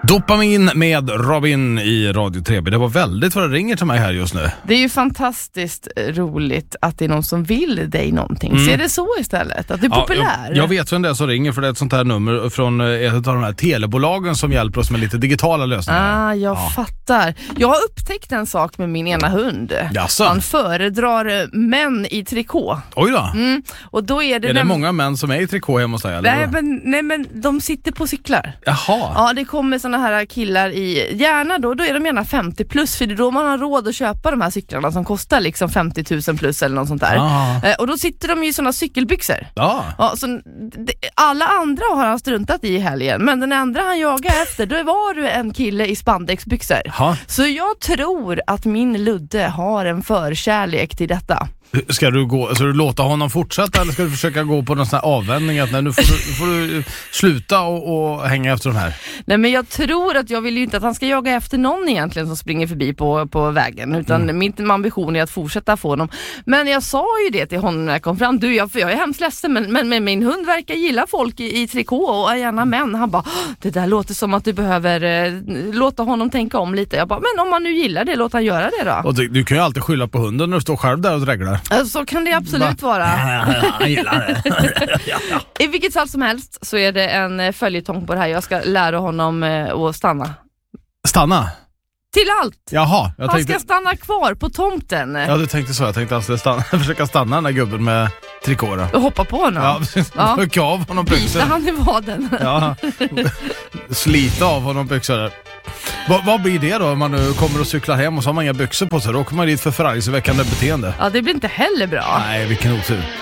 Dopamin med Robin i Radio 3. Det var väldigt vad det ringer till mig här just nu. Det är ju fantastiskt roligt att det är någon som vill dig någonting. Ser det så istället? Att du är populär? Jag vet vem det är som ringer, för det är ett sånt här nummer från ett av de här telebolagen som hjälper oss med lite digitala lösningar. Jag fattar. Jag har upptäckt en sak med min ena hund. Jaså? Han föredrar män i trikå. Oj då. Och då är det många män som är i trikå hemma hos dig? Nej, men de sitter på cyklar. Jaha. Ja, det kommer såna här killar i, gärna då är de gärna 50 plus, för det är då man har råd att köpa de här cyklarna som kostar liksom 50 000 plus eller något sånt där. Och då sitter de ju i såna cykelbyxor. Ja, så alla andra har han struntat i helgen, men den andra han jagar efter, då var du en kille i spandexbyxor. Så jag tror att min Ludde har en förkärlek till detta. Ska du låta honom fortsätta, eller ska du försöka gå på någon sån här avvändning att nu får du sluta och hänga efter de här? Nej, men jag tror att jag vill ju inte att han ska jaga efter någon egentligen som springer förbi på vägen, utan min ambition är att fortsätta få honom. Men jag sa ju det till honom när jag kom fram. Jag är hemskt ledsen, men min hund verkar gilla folk i trikå och är gärna män. Han bara, det där låter som att du behöver låta honom tänka om lite. Jag bara, men om man nu gillar det, låt han göra det då. Och du kan ju alltid skylla på hunden när du står själv där och dreglar. Så kan det absolut vara. Jag gillar det. I vilket fall som helst så är det en följetong på det här. Jag ska lära honom att stanna. Stanna? Till allt. Jaha, han ska stanna kvar på tomten. Ja, du tänkte så. Jag tänkte att han skulle försöka stanna den där gubben med trikåra. Och hoppa på honom. Ja, rycka av honom byxor. Bita han i vaden. Ja, slita av honom byxor. Vad blir det då om man nu kommer och cyklar hem och så har man inga byxor på sig? Då kommer man dit för förargelseväckande beteende. Ja, det blir inte heller bra. Nej, vilken otur.